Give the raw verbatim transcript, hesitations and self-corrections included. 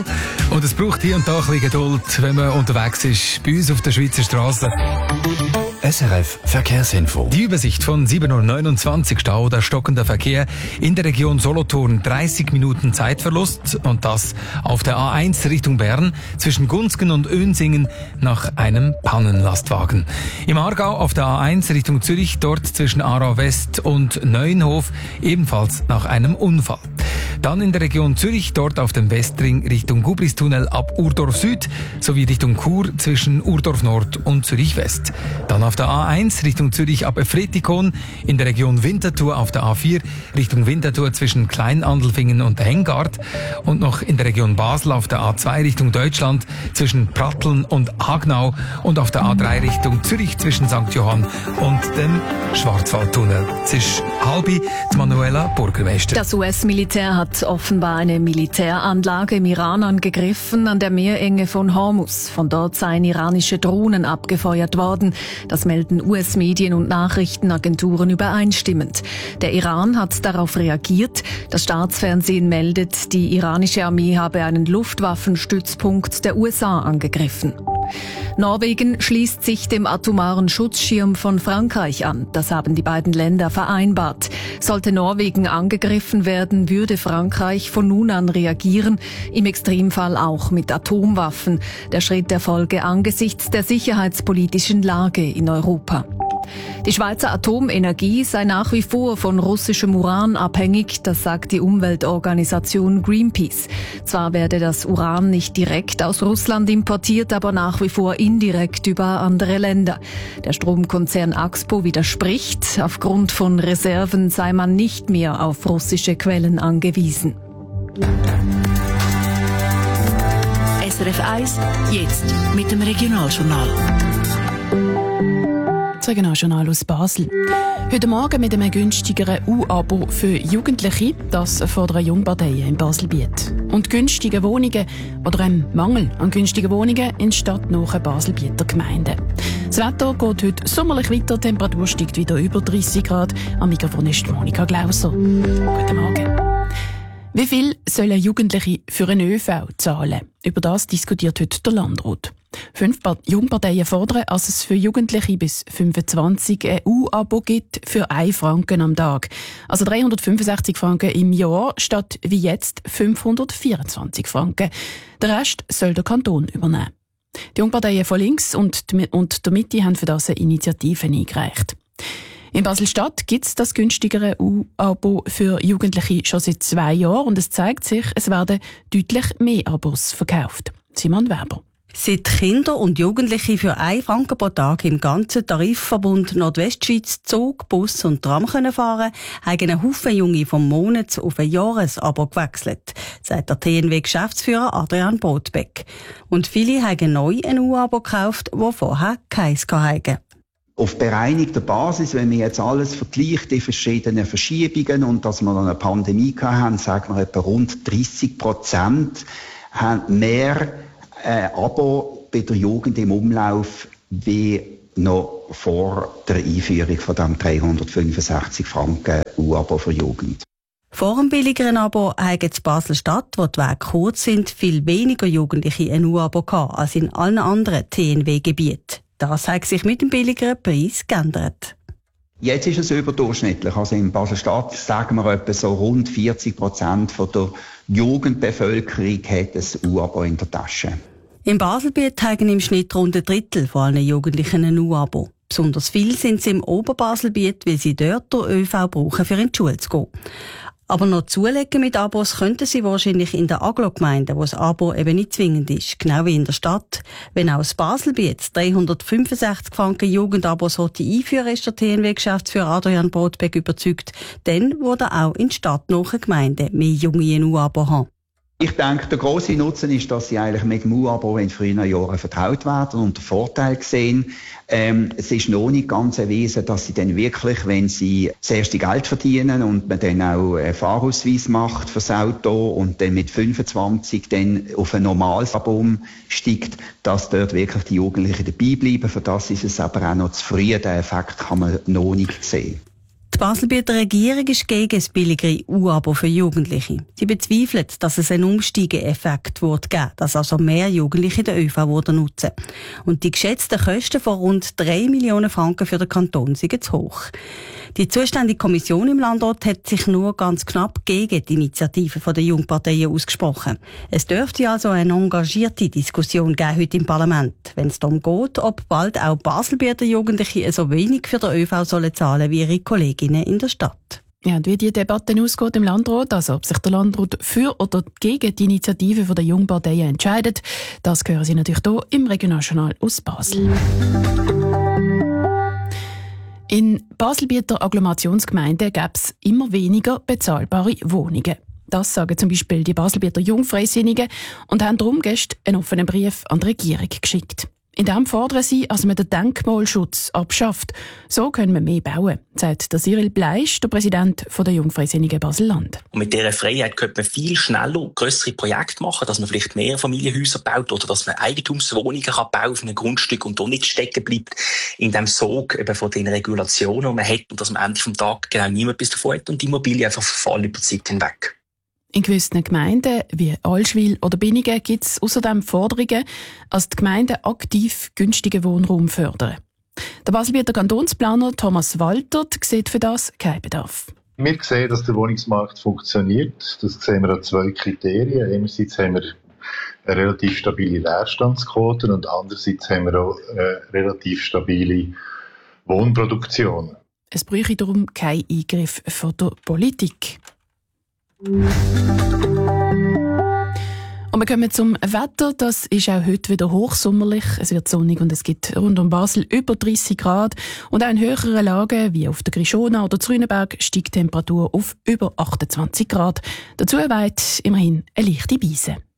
Und es braucht hier und da ein bisschen Geduld, wenn man unterwegs ist, bei uns auf der Schweizer Straße. S R F Verkehrsinfo. Die Übersicht von sieben Uhr neunundzwanzig, Stau oder stockender Verkehr in der Region Solothurn, dreißig Minuten Zeitverlust und das auf der A eins Richtung Bern zwischen Gunzgen und Önsingen nach einem Pannenlastwagen. Im Aargau auf der A eins Richtung Zürich, dort zwischen Aarau West und Neuenhof ebenfalls nach einem Unfall. Dann in der Region Zürich, dort auf dem Westring Richtung Gubristunnel ab Urdorf Süd sowie Richtung Chur zwischen Urdorf Nord und Zürich West. Dann auf der A eins Richtung Zürich ab Efretikon, in der Region Winterthur auf der A vier Richtung Winterthur zwischen Kleinandelfingen und Hengard und noch in der Region Basel auf der A zwei Richtung Deutschland zwischen Pratteln und Hagnau und auf der A drei Richtung Zürich zwischen Sankt Johann und dem Schwarzwaldtunnel. Es ist halbi, die Manuela Burgermeister. Das U S-Militär hat offenbar eine Militäranlage im Iran angegriffen an der Meerenge von Hormuz. Von dort seien iranische Drohnen abgefeuert worden. Das melden U S-Medien und Nachrichtenagenturen übereinstimmend. Der Iran hat darauf reagiert. Das Staatsfernsehen meldet, die iranische Armee habe einen Luftwaffenstützpunkt der U S A angegriffen. Norwegen schließt sich dem atomaren Schutzschirm von Frankreich an. Das haben die beiden Länder vereinbart. Sollte Norwegen angegriffen werden, würde Frankreich von nun an reagieren, im Extremfall auch mit Atomwaffen. Der Schritt erfolge angesichts der sicherheitspolitischen Lage in Europa. Die Schweizer Atomenergie sei nach wie vor von russischem Uran abhängig, das sagt die Umweltorganisation Greenpeace. Zwar werde das Uran nicht direkt aus Russland importiert, aber nach wie vor indirekt über andere Länder. Der Stromkonzern Axpo widerspricht, aufgrund von Reserven sei man nicht mehr auf russische Quellen angewiesen. S R F eins, jetzt mit dem Regionaljournal. Das Regionaljournal aus Basel. Heute Morgen mit einem günstigeren U-Abo für Jugendliche, das fordern Jungparteien in Baselbiet. Und günstige Wohnungen oder ein Mangel an günstigen Wohnungen in stadtnahen Baselbieter Gemeinden. Das Wetter geht heute sommerlich weiter, die Temperatur steigt wieder über dreißig Grad. Am Mikrofon ist Monika Glauser. Guten Morgen. Wie viel sollen Jugendliche für einen ÖV zahlen? Über das diskutiert heute der Landrat. Fünf Jungparteien fordern, dass es für Jugendliche bis fünfundzwanzig ein U-Abo gibt für einen Franken am Tag. Also dreihundertfünfundsechzig Franken im Jahr statt wie jetzt fünfhundertvierundzwanzig Franken. Der Rest soll der Kanton übernehmen. Die Jungparteien von links und der Mitte haben für das eine Initiative eingereicht. In Basel-Stadt gibt es das günstigere U-Abo für Jugendliche schon seit zwei Jahren und es zeigt sich, es werden deutlich mehr Abos verkauft. Simon Weber. Seit Kinder und Jugendliche für einen Franken pro Tag im ganzen Tarifverbund Nordwestschweiz Zug, Bus und Tram können fahren, haben ein Haufen Junge vom Monats- auf ein Jahresabo gewechselt, sagt der T N W-Geschäftsführer Adrian Botbeck. Und viele haben neu ein U-Abo gekauft, das vorher keins hatten. Auf bereinigter Basis, wenn wir jetzt alles vergleicht, die verschiedenen Verschiebungen und dass wir eine Pandemie hatten, sagen wir etwa rund dreissig Prozent haben mehr äh, Abo bei der Jugend im Umlauf wie noch vor der Einführung von dem dreihundertfünfundsechzig Franken U-Abo für Jugend. Vor dem billigeren Abo haben in Basel-Stadt, wo die Wege kurz sind, viel weniger Jugendliche ein U-Abo gehabt als in allen anderen T N W-Gebieten. Das hat sich mit dem billigeren Preis geändert. Jetzt ist es überdurchschnittlich. Also in Basel-Stadt sagen wir etwa so rund vierzig Prozent von der Jugendbevölkerung hat ein U-Abo in der Tasche. Im Baselbiet haben im Schnitt rund ein Drittel von allen Jugendlichen ein U-Abo. Besonders viel sind sie im Oberbaselbiet, weil sie dort den ÖV brauchen, für in die Schule zu gehen. Aber noch zulegen mit Abos könnten sie wahrscheinlich in der Agglo-Gemeinde, wo das Abo eben nicht zwingend ist, genau wie in der Stadt. Wenn auch das Baselbiet dreihundertfünfundsechzig Franken Jugendabos einführen, ist der T N W-Geschäftsführer Adrian Botbeck überzeugt. Dann würde auch in stadtnahen Gemeinden mehr Junge ein U-Abo haben. Ich denke, der grosse Nutzen ist, dass sie eigentlich mit dem U-Abo in früheren Jahren vertraut werden und den Vorteil sehen. Ähm, es ist noch nicht ganz erwiesen, dass sie dann wirklich, wenn sie das erste Geld verdienen und man dann auch einen Fahrausweis macht fürs Auto und dann mit fünfundzwanzig dann auf ein normales Abo umsteigt, dass dort wirklich die Jugendlichen dabei bleiben. Für das ist es aber auch noch zu früh. Den Effekt kann man noch nicht sehen. Die Baselbieter Regierung ist gegen das billigere U-Abo für Jugendliche. Sie bezweifelt, dass es einen Umsteigeeffekt wird geben, dass also mehr Jugendliche den ÖV nutzen würden. Und die geschätzten Kosten von rund drei Millionen Franken für den Kanton sind zu hoch. Die zuständige Kommission im Landrat hat sich nur ganz knapp gegen die Initiative der Jungparteien ausgesprochen. Es dürfte also eine engagierte Diskussion geben heute im Parlament, wenn es darum geht, ob bald auch Baselbieter Jugendliche so wenig für den ÖV sollen zahlen wie ihre Kolleginnen in der Stadt. Ja, und wie die Debatte ausgeht im Landrat, also ob sich der Landrat für oder gegen die Initiative der Jungparteien entscheidet, das hören Sie natürlich hier im Regionaljournal aus Basel. In Baselbieter Agglomerationsgemeinden gäbe es immer weniger bezahlbare Wohnungen. Das sagen zum Beispiel die Baselbieter Jungfreisinnigen und haben darum gestern einen offenen Brief an die Regierung geschickt. In dem fordern sie, dass man den Denkmalschutz abschafft. So können wir mehr bauen, sagt der Cyril Bleisch, der Präsident der Jungfreisinnigen Basel-Land. Und mit dieser Freiheit könnte man viel schneller grössere Projekte machen, dass man vielleicht mehr Familienhäuser baut oder dass man Eigentumswohnungen kann bauen auf einem Grundstück und da nicht stecken bleibt in dem Sog eben von den Regulationen, die man hat und dass man am Ende vom Tag genau niemand bis davon hat und die Immobilien einfach verfallen über die Zeit hinweg. In gewissen Gemeinden wie Allschwil oder Binnigen gibt es außerdem Forderungen, dass die Gemeinden aktiv günstigen Wohnraum fördern. Der Baselbieter Kantonsplaner Thomas Walter sieht für das keinen Bedarf. Wir sehen, dass der Wohnungsmarkt funktioniert. Das sehen wir an zwei Kriterien. Einerseits haben wir eine relativ stabile Leerstandsquote und andererseits haben wir auch eine relativ stabile Wohnproduktion. Es bräuchte darum keinen Eingriff von der Politik. Und wir kommen zum Wetter. Das ist auch heute wieder hochsommerlich. Es wird sonnig und es gibt rund um Basel über dreissig Grad. Und auch in höheren Lagen, wie auf der Grischona oder Zrünenberg, steigt die Temperatur auf über achtundzwanzig Grad. Dazu weht immerhin eine leichte Brise.